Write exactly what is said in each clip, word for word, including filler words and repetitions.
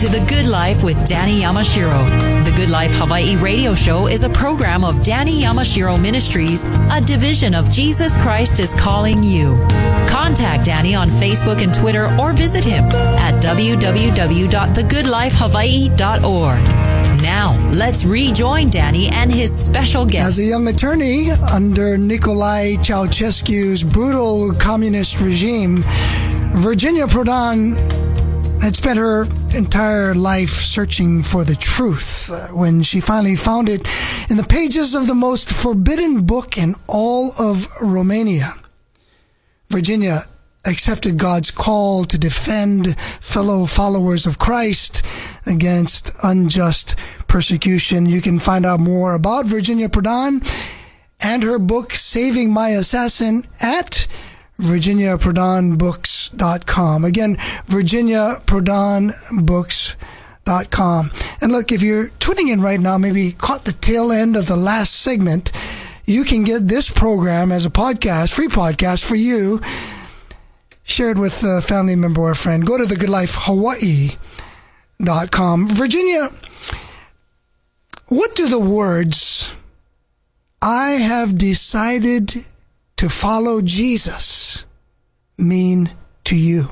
to The Good Life with Danny Yamashiro. The Good Life Hawaii radio show is a program of Danny Yamashiro Ministries, a division of Jesus Christ is Calling You. Contact Danny on Facebook and Twitter or visit him at w w w dot the good life hawaii dot org. Now, let's rejoin Danny and his special guest. As a young attorney under Nicolae Ceausescu's brutal communist regime, Virginia Prodan had spent her entire life searching for the truth. When she finally found it in the pages of the most forbidden book in all of Romania, Virginia accepted God's call to defend fellow followers of Christ against unjust persecution. You can find out more about Virginia Prodan and her book, Saving My Assassin, at virginia prodan books dot com. Again, virginia prodan books dot com. And look, if you're tuning in right now, maybe caught the tail end of the last segment, you can get this program as a podcast, free podcast for you, shared with a family member or a friend. Go to the good life hawaii dot com. Virginia, what do the words, "I have decided to follow Jesus," mean to you?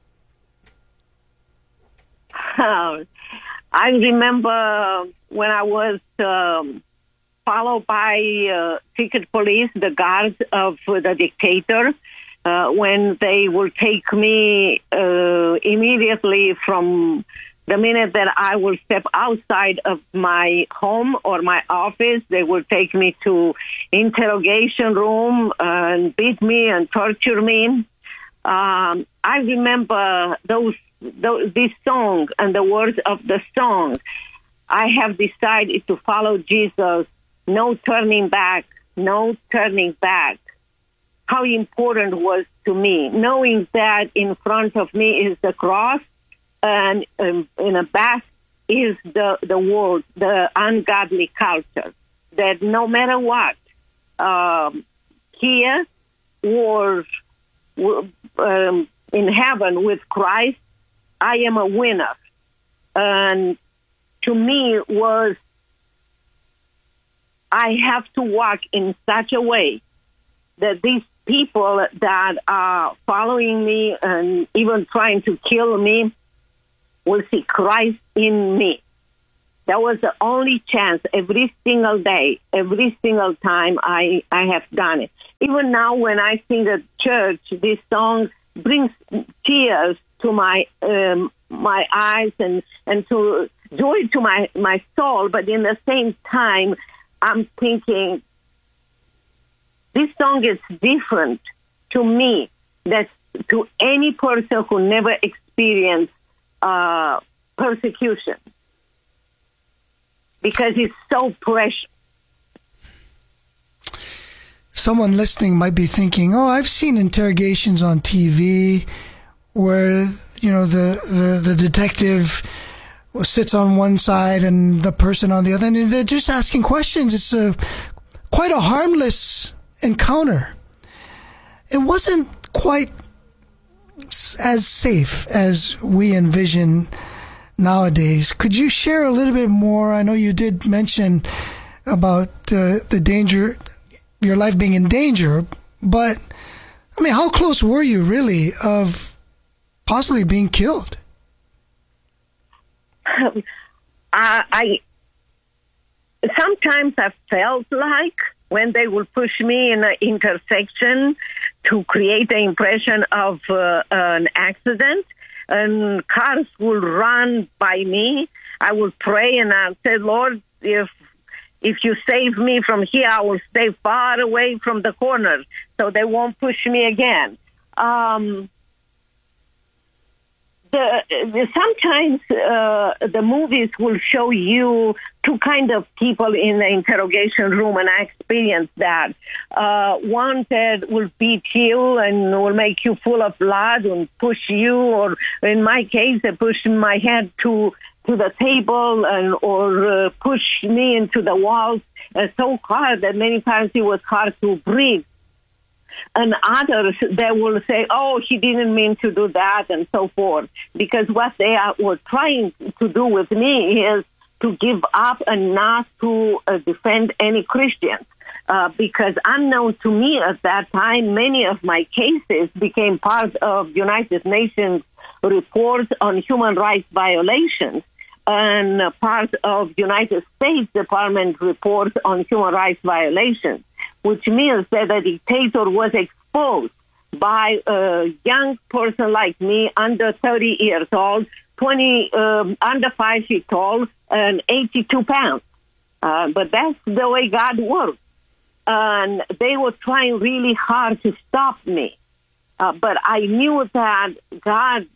Uh, I remember when I was um, followed by uh, secret police, the guards of the dictator, uh, when they will take me uh, immediately from the minute that I will step outside of my home or my office. They will take me to interrogation room and beat me and torture me. Um, I remember those, those this song and the words of the song. I have decided to follow Jesus. No turning back. No turning back. How important it was to me, knowing that in front of me is the cross, and um, in a back is the, the world, the ungodly culture, that no matter what, um, here or um, in heaven with Christ, I am a winner. And to me was, I have to walk in such a way that these people that are following me and even trying to kill me will see Christ in me. That was the only chance every single day, every single time I, I have done it. Even now when I sing at church, this song brings tears to my um, my eyes and, and to joy to my, my soul. But in the same time, I'm thinking, this song is different to me than to any person who never experienced Uh, persecution, because it's so precious. Someone listening might be thinking, oh, I've seen interrogations on T V where, you know, the, the, the detective sits on one side and the person on the other, and they're just asking questions. It's a, quite a harmless encounter. It wasn't quite as safe as we envision nowadays. Could you share a little bit more? I know you did mention about uh, the danger, your life being in danger, but I mean, how close were you really of possibly being killed? Um, I, I sometimes I felt like when they would push me in an intersection to create the impression of uh, an accident, and cars will run by me, I will pray and I'll say, Lord, if if you save me from here, I will stay far away from the corner so they won't push me again. Um, the, sometimes uh, the movies will show you two kind of people in the interrogation room, and I experienced that. Uh, one that will beat you and will make you full of blood and push you, or in my case, they pushed my head to to the table and or uh, push me into the walls uh, so hard that many times it was hard to breathe. And others, they will say, oh, he didn't mean to do that, and so forth. Because what they are, were trying to do with me is to give up and not to uh, defend any Christians. Uh, because unknown to me at that time, many of my cases became part of United Nations reports on human rights violations and uh, part of United States Department reports on human rights violations, which means that the dictator was exposed by a young person like me, under thirty years old, twenty um, under five feet tall, and eighty-two pounds. Uh, but that's the way God works. And they were trying really hard to stop me. Uh, but I knew that God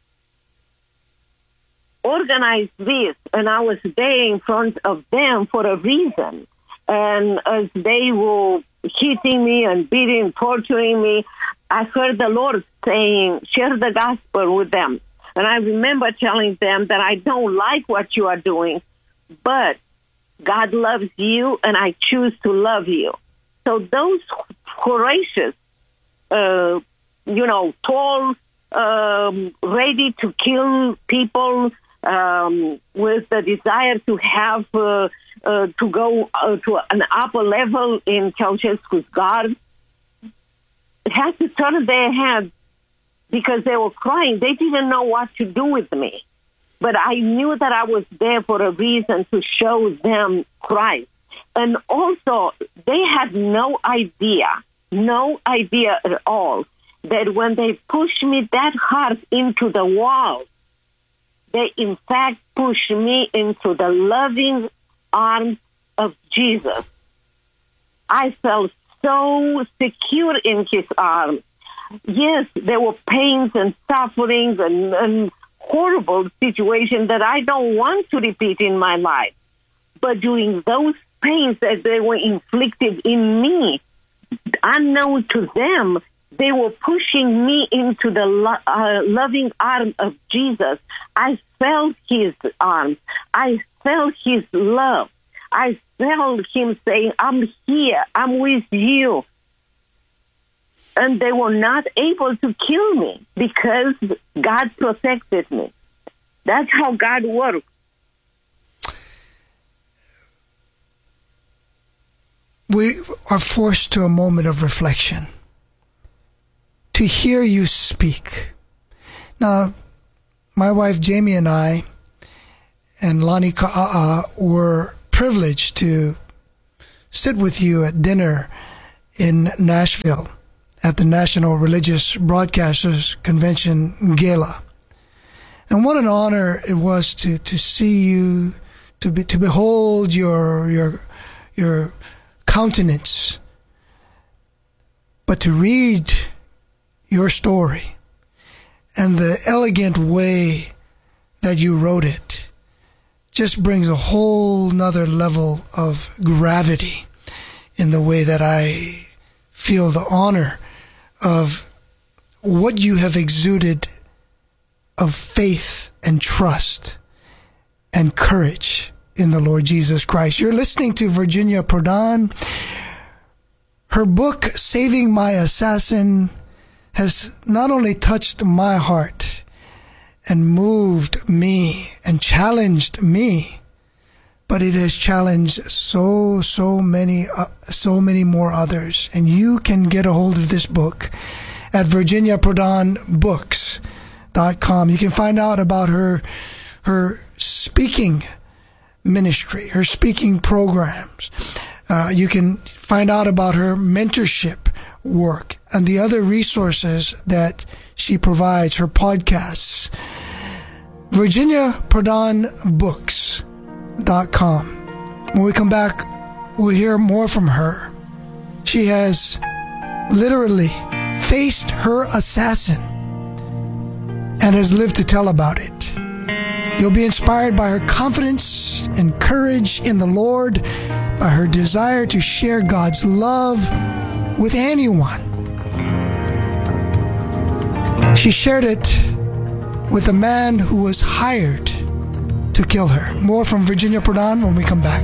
organized this, and I was there in front of them for a reason. And as they were hitting me and beating, torturing me, I heard the Lord saying, share the gospel with them. And I remember telling them that I don't like what you are doing, but God loves you, and I choose to love you. So those courageous, uh, you know, tall, um, ready to kill people, um, with the desire to have, uh, uh, to go uh, to an upper level in Ceausescu's guard, had to turn their heads because they were crying. They didn't know what to do with me. But I knew that I was there for a reason, to show them Christ. And also, they had no idea, no idea at all, that when they pushed me that hard into the wall, they in fact pushed me into the loving arms of Jesus. I felt so secure in his arms. Yes, there were pains and sufferings and, and horrible situations that I don't want to repeat in my life. But during those pains that they were inflicted in me, unknown to them, they were pushing me into the lo- uh, loving arm of Jesus. I felt his arms. I felt his love. I felt him saying, I'm here. I'm with you. And they were not able to kill me because God protected me. That's how God works. We are forced to a moment of reflection, to hear you speak. Now, my wife Jamie and I and Lani Ka'a'a were privileged to sit with you at dinner in Nashville at the National Religious Broadcasters Convention Gala. And what an honor it was to, to see you, to be, to behold your your your countenance, but to read your story and the elegant way that you wrote it just brings a whole nother level of gravity in the way that I feel the honor of what you have exuded of faith and trust and courage in the Lord Jesus Christ. You're listening to Virginia Prodan. Her book, Saving My Assassin, has not only touched my heart and moved me and challenged me, but it has challenged so, so many, uh, so many more others. And you can get a hold of this book at virginia prodan books dot com. You can find out about her, her speaking ministry, her speaking programs. Uh, you can find out about her mentorship work and the other resources that she provides, her podcasts. virginia prodan books dot com. When we come back, we'll hear more from her. She has literally faced her assassin and has lived to tell about it. You'll be inspired by her confidence and courage in the Lord, by her desire to share God's love with anyone. She shared it with a man who was hired to kill her. More from Virginia Prodan when we come back.